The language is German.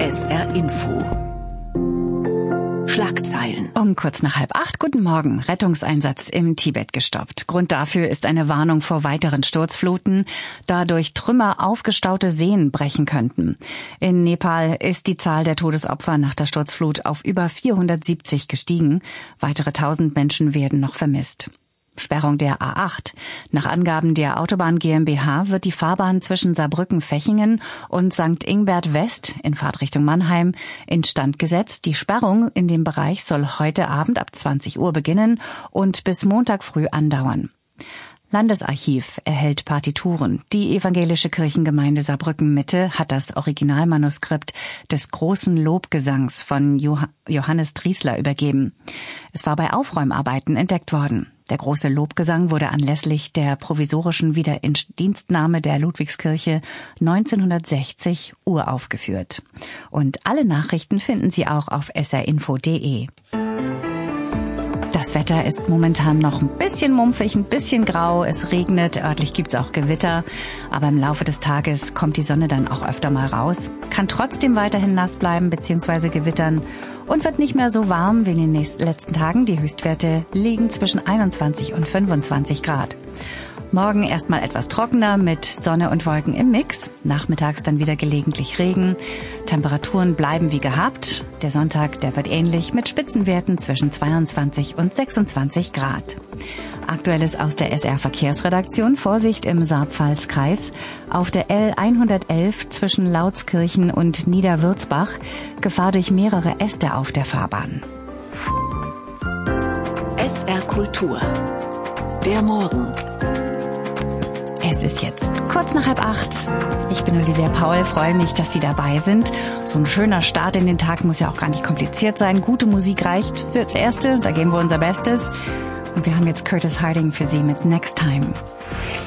SR Info. Schlagzeilen. Um kurz nach 7:30, guten Morgen. Rettungseinsatz im Tibet gestoppt. Grund dafür ist eine Warnung vor weiteren Sturzfluten, da durch Trümmer aufgestaute Seen brechen könnten. In Nepal ist die Zahl der Todesopfer nach der Sturzflut auf über 470 gestiegen. Weitere 1000 Menschen werden noch vermisst. Sperrung der A8. Nach Angaben der Autobahn GmbH wird die Fahrbahn zwischen Saarbrücken-Fechingen und St. Ingbert West in Fahrtrichtung Mannheim instand gesetzt. Die Sperrung in dem Bereich soll heute Abend ab 20 Uhr beginnen und bis Montag früh andauern. Landesarchiv erhält Partituren. Die evangelische Kirchengemeinde Saarbrücken-Mitte hat das Originalmanuskript des großen Lobgesangs von Johannes Triesler übergeben. Es war bei Aufräumarbeiten entdeckt worden. Der große Lobgesang wurde anlässlich der provisorischen Wiederinstnahme der Ludwigskirche 1960 uraufgeführt. Und alle Nachrichten finden Sie auch auf srinfo.de. Das Wetter ist momentan noch ein bisschen mumpfig, ein bisschen grau. Es regnet, örtlich gibt's auch Gewitter. Aber im Laufe des Tages kommt die Sonne dann auch öfter mal raus. Kann trotzdem weiterhin nass bleiben bzw. gewittern und wird nicht mehr so warm wie in den letzten Tagen. Die Höchstwerte liegen zwischen 21 und 25 Grad. Morgen erstmal etwas trockener mit Sonne und Wolken im Mix. Nachmittags dann wieder gelegentlich Regen. Temperaturen bleiben wie gehabt. Der Sonntag, der wird ähnlich mit Spitzenwerten zwischen 22 und 26 Grad. Aktuelles aus der SR Verkehrsredaktion. Vorsicht im Saar-Pfalz-Kreis. Auf der L111 zwischen Lautskirchen und Niederwürzbach. Gefahr durch mehrere Äste auf der Fahrbahn. SR Kultur. Der Morgen. Es ist jetzt kurz nach 7:30. Ich bin Olivia Paul, freue mich, dass Sie dabei sind. So ein schöner Start in den Tag muss ja auch gar nicht kompliziert sein. Gute Musik reicht fürs Erste, da geben wir unser Bestes. Und wir haben jetzt Curtis Harding für Sie mit Next Time.